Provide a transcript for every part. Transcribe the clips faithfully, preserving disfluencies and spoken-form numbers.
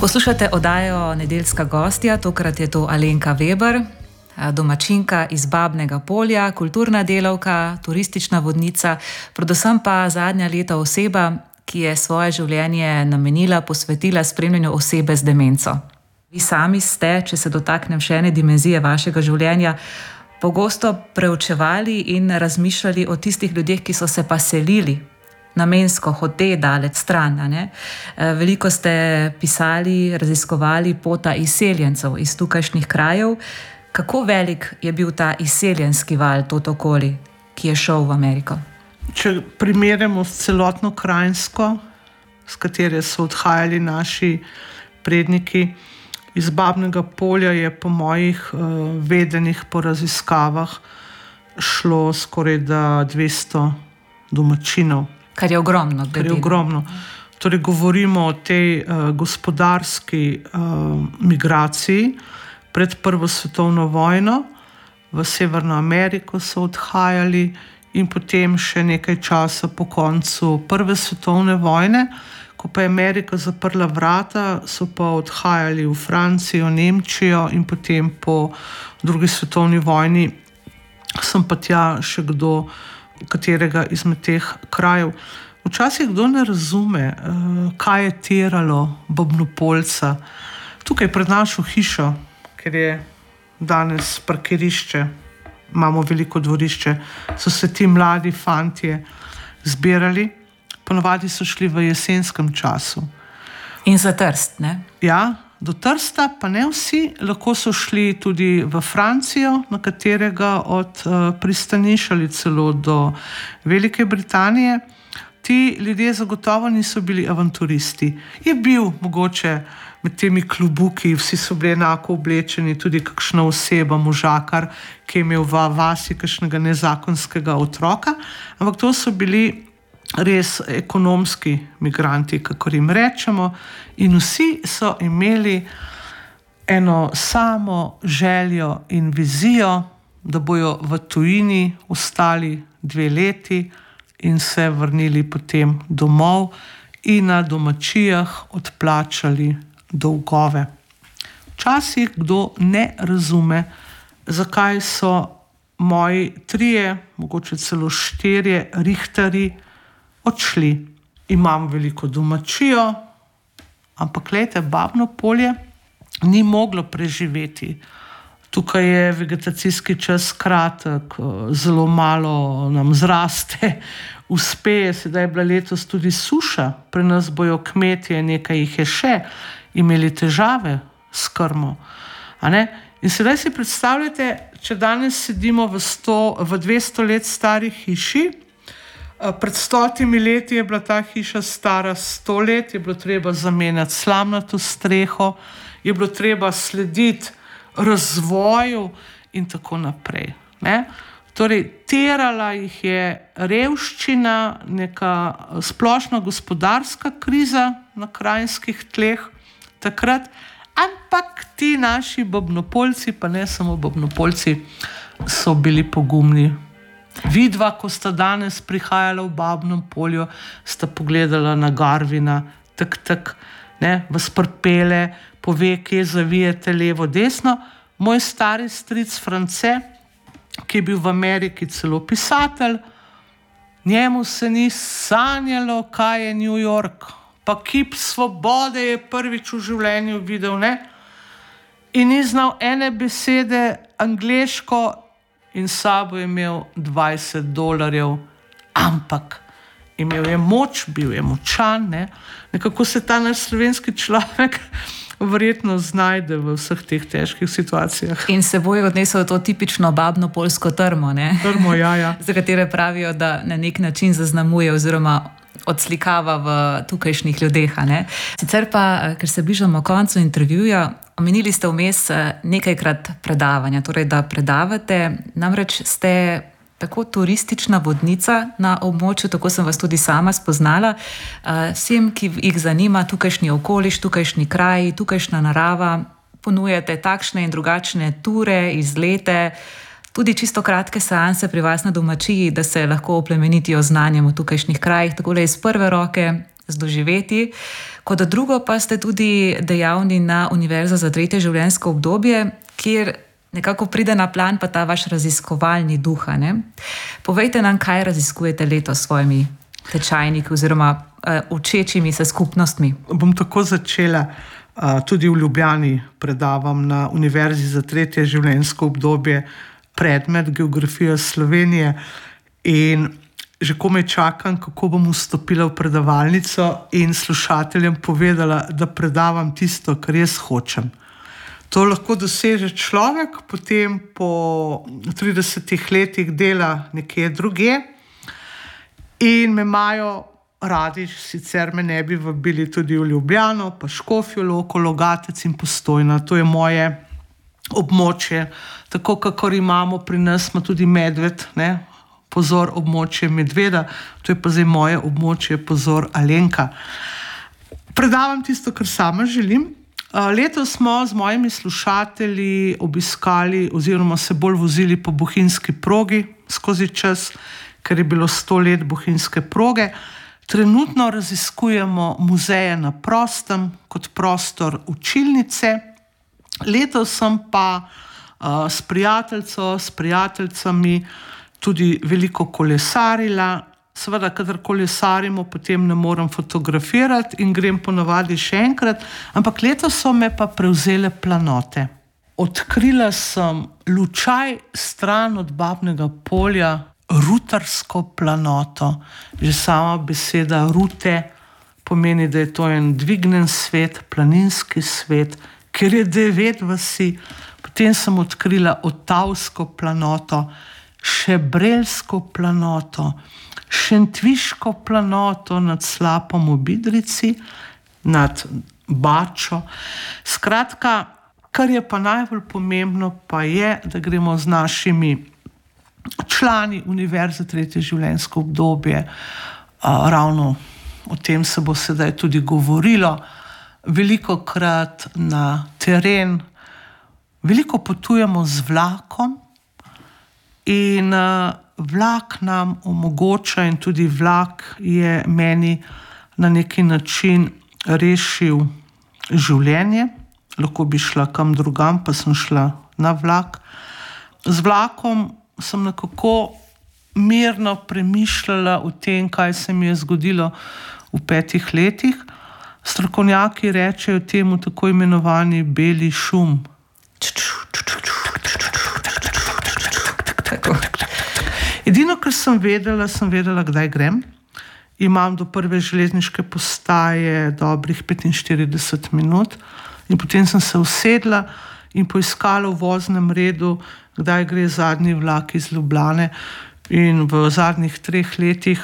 Poslušate oddajo Nedeljska gostja, tokrat je to Alenka Weber, domačinka iz Babnega Polja, kulturna delavka, turistična vodnica, predvsem pa zadnja leta oseba, ki je svoje življenje namenila, posvetila spremljanju osebe z demenco. Vi sami ste, če se dotaknem še ene dimenzije vašega življenja, pogosto preučevali in razmišljali o tistih ljudeh, ki so se pa selili namensko, hote daleč stran. Ne? Veliko ste pisali, raziskovali pota izseljencev iz tukajšnjih krajev. Kako velik je bil ta izseljenski val, to okoli, ki je šel v Ameriko? Če primerjamo s celotno Krajinsko, s katere so odhajali naši predniki, iz Babnega Polja je po mojih uh, vedenih po raziskavah šlo skoraj da dvesto domačinov. Kar je ogromno. Kar je ogromno. Torej govorimo o tej uh, gospodarski uh, migraciji pred Prvo svetovno vojno. V Severno Ameriko so odhajali in potem še nekaj časa po koncu Prve svetovne vojne. Ko pa je Amerika zaprla vrata, so pa odhajali v Francijo, Nemčijo in potem po drugi svetovni vojni sem pa tja še kdo, katerega izmed teh krajev. Včasih kdo ne razume, kaj je teralo Babnopolca. Tukaj pred našo hišo, ker je danes parkirišče, imamo veliko dvorišče, so se ti mladi fantje zbirali. Ponovadi so šli v jesenskem času. In za Trst, ne? Ja, do Trsta, pa ne vsi. Lahko so šli tudi v Francijo, na katerega od uh, pristaniš ali celo do Velike Britanije. Ti ljudje zagotovo niso bili avanturisti. Je bil mogoče med temi klubuki, vsi so bili enako oblečeni, tudi kakšna oseba, možakar, ki je imel v vasi kakšnega nezakonskega otroka, ampak to so bili res ekonomski migranti, kakor jim rečemo, in vsi so imeli eno samo željo in vizijo, da bojo v tujini ostali dve leti in se vrnili potem domov in na domačijah odplačali dolgove. Včasih kdo ne razume, zakaj so moji trije, mogoče celo štirje rihtari odšli. Imam veliko domačijo, ampak glejte, Babno Polje ni moglo preživeti. Tukaj je vegetacijski čas kratek, zelo malo nam zraste, uspe, sedaj je bila letos tudi suša, pri nas bojo kmetje, nekaj jih je še, imeli težave s krmo. A ne? In sedaj si predstavljate, če danes sedimo v, sto, v dvesto let stari hiši, pred stotimi leti je bila ta hiša stara sto let, je bilo treba zamenjati slamnato streho, je bilo treba slediti razvoju in tako naprej. Ne? Torej, terala jih je revščina, neka splošna gospodarska kriza na krajinskih tleh takrat, ampak ti naši Babnopolci, pa ne samo Babnopolci, so bili pogumni. Vidva, ko sta danes prihajala v Babnem Polju, sta pogledala na Garvina, tak, tak, ne, vas prpele, pove, kje zavijete levo, desno. Moj stari stric France, ki je bil v Ameriki celo pisatelj, njemu se ni sanjalo, kaj je New York, pa kip svobode je prvič v življenju videl, ne? In ni znal ene besede angleško, in sabo je imel dvajset dolarjev, ampak imel je moč, bil je močan, ne? Nekako se ta naš slovenski človek verjetno znajde v vseh teh težkih situacijah. In seboj je odnesel to tipično babnopolsko trmo, ne? Trmo, ja, ja. Za katere pravijo, da na nek način zaznamuje oziroma odslikava v tukajšnjih ljudeh. Ne? Sicer pa, ker se bližamo koncu intervjuja, omenili ste vmes nekajkrat predavanja, torej da predavate, namreč ste tako turistična vodnica na območju, tako sem vas tudi sama spoznala. Vsem, ki jih zanima tukajšnji okoliš, tukajšnji kraji, tukajšnja narava, ponujate takšne in drugačne ture, izlete, tudi čisto kratke seanse pri vas na domačiji, da se lahko oplemenitijo znanjem v tukajšnjih krajih, tako da iz prve roke z doživeti. Kot drugo pa ste tudi dejavni na Univerzi za tretje življenjsko obdobje, kjer nekako pride na plan pa ta vaš raziskovalni duh. Ne? Povejte nam, kaj raziskujete letos s svojimi tečajniki oziroma uh, učečimi se skupnostmi. Bom tako začela. Uh, tudi v Ljubljani predavam na Univerzi za tretje življenjsko obdobje predmet geografija Slovenije in že komaj čakam, kako bom vstopila v predavalnico in slušateljem povedala, da predavam tisto, kar jaz hočem. To lahko doseže človek, potem po tridesetih letih dela nekje druge in me imajo radi, sicer me ne bi vabili tudi v Ljubljano, pa Škofjo Loko, Logatec in Postojna. To je moje območje. Tako kakor imamo pri nas, ima tudi medved, ne? Pozor, območje medveda, to je pa zdaj moje območje, pozor, Alenka. Predavam tisto, kar sama želim. Letos smo z mojimi slušatelji obiskali oziroma se bolj vozili po bohinjski progi skozi čas, ker je bilo sto let bohinjske proge. Trenutno raziskujemo muzeje na prostem kot prostor učilnice. Letos sem pa uh, s prijateljco, s prijateljicami tudi veliko kolesarila. Seveda, kadar kolesarimo, potem ne moram fotografirati in grem ponavadi še enkrat, ampak letos so me pa prevzele planote. Odkrila sem lučaj stran od Babnega Polja, rutarsko planoto. Že sama beseda rute pomeni, da je to en dvignen svet, planinski svet, ker je devet vasi. Potem sem odkrila Otavsko planoto, Šebrelsko planoto, Šentviško planoto nad Slapom v Bidrici, nad Bačo. Skratka, kar je pa najbolj pomembno, pa je, da gremo z našimi člani Univerze tretje življenjsko obdobje, a, ravno o tem se bo sedaj tudi govorilo, velikokrat na teren, veliko potujemo z vlakom in a, vlak nam omogoča in tudi vlak je meni na neki način rešil življenje. Lahko bi šla kam drugam, pa sem šla na vlak. Z vlakom sem nekako mirno premišljala o tem, kaj se mi je zgodilo v petih letih. Strokovnjaki rečejo temu tako imenovani beli šum. Edino, kar sem vedela, sem vedela, kdaj grem. Imam do prve železniške postaje dobrih petinštirideset minut in potem sem se usedla in poiskala v voznem redu, kdaj gre zadnji vlak iz Ljubljane, in v zadnjih treh letih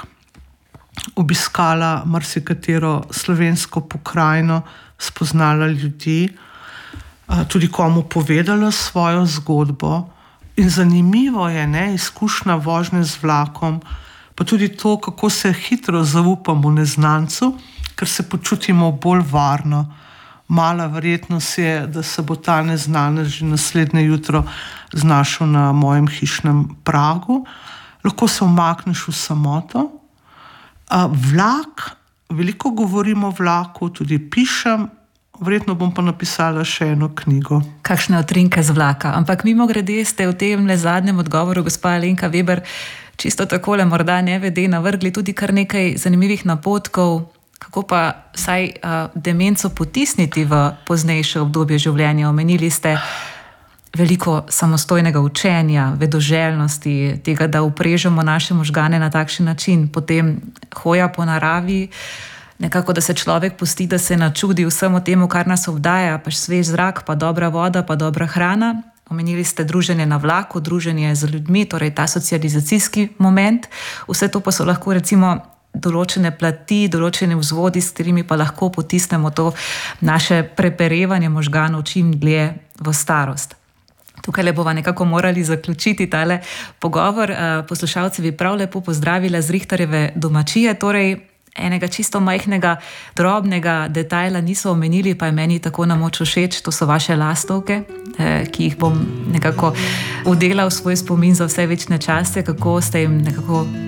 obiskala marsikatero slovensko pokrajino, spoznala ljudi, tudi komu povedala svojo zgodbo. In zanimivo je, ne, izkušnja vožnje z vlakom, pa tudi to, kako se hitro zaupamo neznancu, ker se počutimo bolj varno. Mala verjetnost je, da se bo ta neznanec že naslednje jutro znašel na mojem hišnem pragu. Lahko se umakneš v samoto. A vlak, veliko govorim o vlaku, tudi pišem, verjetno bom pa napisala še eno knjigo. Kakšne utrinke z vlaka. Ampak mimogrede ste v tem le zadnjem odgovoru, gospa Alenka Veber, čisto takole morda nevede navrgli tudi kar nekaj zanimivih napotkov, kako pa vsaj uh, demenco potisniti v poznejše obdobje življenja. Omenili ste veliko samostojnega učenja, vedoželjnosti, tega, da uprežemo naše možgane na takšen način, potem hoja po naravi, nekako, da se človek pusti, da se načudi vsemu temu, kar nas obdaja, pa svež zrak, pa dobra voda, pa dobra hrana. Omenili ste druženje na vlaku, druženje z ljudmi, torej ta socializacijski moment. Vse to pa so lahko recimo določene plati, določene vzvodi, s katerimi pa lahko potisnemo to naše preperevanje možganov čim dlje v starost. Tukaj le bova nekako morali zaključiti tale pogovor. Poslušalci bi prav lepo pozdravila z Rihterjeve domačije, torej enega čisto majhnega, drobnega detajla niso omenili, pa je meni tako na moč všeč, to so vaše lastovke, ki jih bom nekako vdela v svoj spomin za vse večne čase, kako ste jim nekako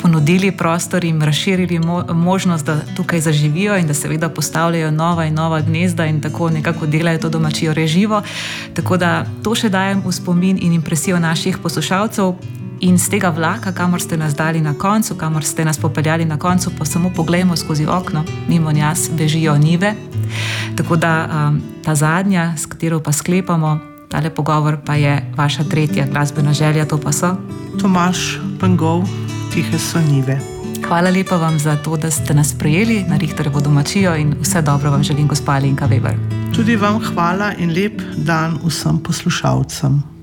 ponudili prostor in razširili mo možnost, da tukaj zaživijo in da seveda postavljajo nova in nova gnezda in tako nekako delajo to domačijo reživo. Tako da to še dajem v spomin in impresijo naših poslušalcev. In z tega vlaka, kamor ste nas dali na koncu, kamor ste nas popeljali na koncu, pa samo poglejmo skozi okno, mimo nas bežijo njive. Tako da um, ta zadnja, s katero pa sklepamo, tale pogovor pa je vaša tretja glasbena želja, to pa so? Tomaž Pengov, Tihe so njive. Hvala lepa vam za to, da ste nas sprejeli na Richterjevo domačijo in vse dobro vam želim, gospa Alenka Veber. Tudi vam hvala in lep dan vsem poslušalcem.